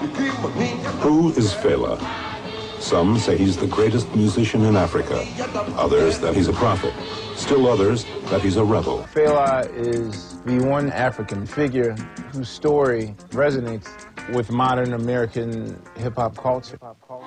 Who is Fela? Some say he's the greatest musician in Africa. Others that he's a prophet. Still others that he's a rebel. Fela is the one African figure whose story resonates with modern American hip-hop culture.